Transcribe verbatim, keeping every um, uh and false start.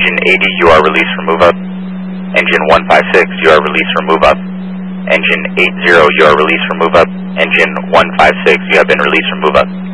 Engine eighty, you are released for move up. Engine one five six, you are released for move up. Engine eighty, you are released for move up. Engine one five six, you have been released for move up.